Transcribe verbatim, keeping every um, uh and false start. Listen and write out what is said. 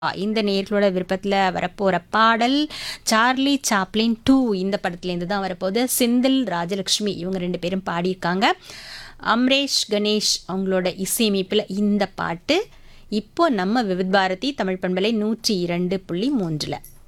அ, இந்த நேயர்களோட விருப்பத்தில் வரப்போகிற பாடல் சார்லி சாப்ளின் டூ இந்த படத்துலேருந்து தான் வரப்போகுது. செந்தில் ராஜலக்ஷ்மி இவங்க ரெண்டு பேரும் பாடியிருக்காங்க. அம்ரேஷ் கணேஷ் அவங்களோட இசையமைப்பில் இந்த பாட்டு இப்போ நம்ம விவித் பாரதி தமிழ் பண்பலை நூற்றி இரண்டு புள்ளி மூன்றில்